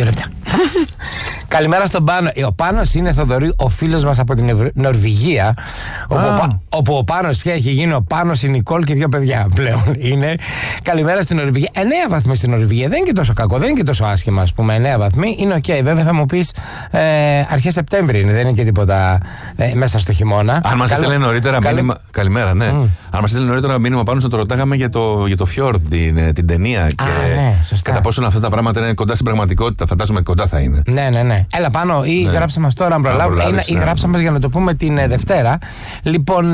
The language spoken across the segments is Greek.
2 λεπτά. Καλημέρα στον Πάνο. Ο Πάνος είναι, Θοδωρή, ο φίλος μας από την Νορβηγία. Όπου ο Πάνος πια έχει γίνει ο Πάνος, η Νικόλ και 2 παιδιά πλέον είναι. Καλημέρα στην Νορβηγία. 9 βαθμοί στην Νορβηγία. Δεν είναι και τόσο κακό, δεν είναι και τόσο άσχημα, ας πούμε. 9 βαθμοί είναι οκ. Βέβαια θα μου πεις αρχές Σεπτέμβρη είναι, δεν είναι και τίποτα μέσα στο χειμώνα. Αν μας έστειλε νωρίτερα μήνυμα. Καλημέρα, ναι. Αν μας έστειλε νωρίτερα μήνυμα πάνω, να το ρωτάγαμε για το Fjord, την ταινία. Ναι, σωστά. Κατά πόσο αυτά τα πράγματα είναι κοντά στην πραγματικότητα. Φαντάζομαι κοντά θα είναι. Ναι. Έλα πάνω, ή γράψε μας τώρα, αν προλάβουμε, ή γράψε μας για να το πούμε την Δευτέρα. Λοιπόν,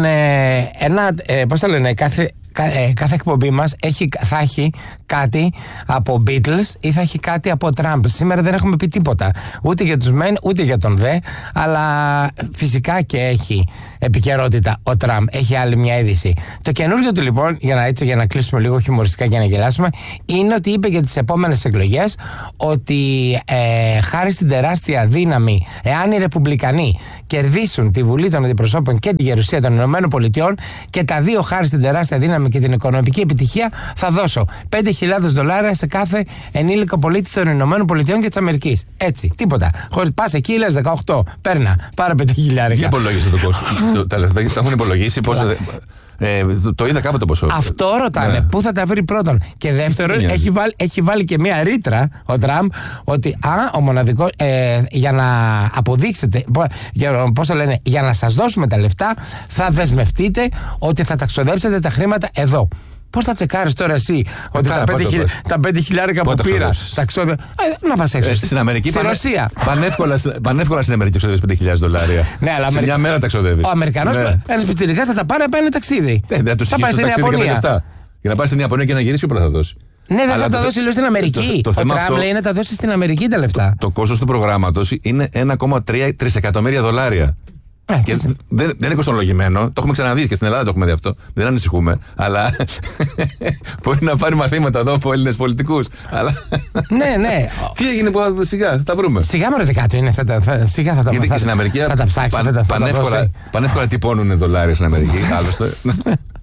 πώς θα λένε, κάθε εκπομπή μας θα έχει κάτι από Beatles ή θα έχει κάτι από Trump. Σήμερα δεν έχουμε πει τίποτα ούτε για τους μεν ούτε για τον δε, αλλά φυσικά και έχει επικαιρότητα ο Trump. Έχει άλλη μια είδηση. Το καινούργιο του λοιπόν, για να κλείσουμε λίγο χιουμοριστικά και να γελάσουμε, είναι ότι είπε για τις επόμενες εκλογές ότι χάρη στην τεράστια δύναμη, εάν οι Ρεπουμπλικανοί κερδίσουν τη Βουλή των Αντιπροσώπων και τη Γερουσία των Ηνωμένων Πολιτειών και τα δύο χάρη στην τεράστια δύναμη και την οικονομική επιτυχία, θα δώσω $5.000 σε κάθε ενήλικο πολίτη των Ηνωμένων Πολιτειών και της Αμερικής. Έτσι, τίποτα. Χωρίς πας εκεί, λες 18, παίρνα, πάρε $5.000. Τι υπολόγισε το κόστος? Τα έχουν υπολογίσει πώς. Το είδα κάποτε ποσό. Αυτό ρωτάνε. Ναι. Πού θα τα βρει πρώτον. Και δεύτερον, έχει βάλει και μία ρήτρα ο Τραμπ ότι ο μοναδικός, για να αποδείξετε, πώς το λένε, για να σας δώσουμε τα λεφτά, θα δεσμευτείτε ότι θα τα ξοδέψετε τα χρήματα εδώ. Πώς θα τσεκάρεις τώρα εσύ ότι τα 5.000 που πήρα τα ξόδευα? Να πας έξω. Στην Αμερική, στη Ρωσία. Πανεύκολα στην Αμερική ξοδεύεις $5.000. Ναι, αλλά σε μια μέρα τα ξοδεύεις. Ο Αμερικανός, ένας πιτσιρικάς θα τα πάρει, πάει ένα ταξίδι. Θα πάει στην Ιαπωνία. Για να πάρει στην Ιαπωνία και να γυρίσει, ποιο θα δώσει? Ναι, δεν θα τα δώσει λίγο στην Αμερική. Ο Τραμπ λέει να τα δώσει στην Αμερική τα λεφτά. Το κόστος του προγράμματος είναι $1,3 εκατομμύρια. Και δεν είναι κοστολογημένο. Το έχουμε ξαναδεί και στην Ελλάδα το έχουμε δει αυτό. Δεν ανησυχούμε. Αλλά μπορεί να πάρει μαθήματα εδώ από Έλληνες πολιτικούς. Αλλά. Ναι. Τι έγινε που σιγά θα τα βρούμε. Σιγά μωρέ δικά του είναι. Σιγά θα τα βρούμε. Γιατί και στην Αμερική θα τα ψάξει. Πανεύκολα τυπώνουν $. Στην Αμερική. Άλλωστε.